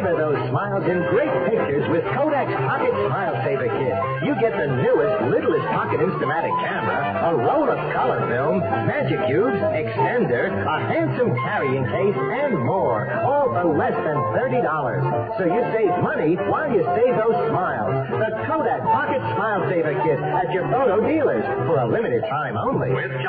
savor those smiles in great pictures with Kodak's Pocket Smile Saver Kit. You get the newest, littlest pocket Instamatic camera, a roll of color film, magic cubes, extender, a handsome carrying case, and more. All for less than $30. So you save money while you save those smiles. The Kodak Pocket Smile Saver Kit at your photo dealers for a limited time only. With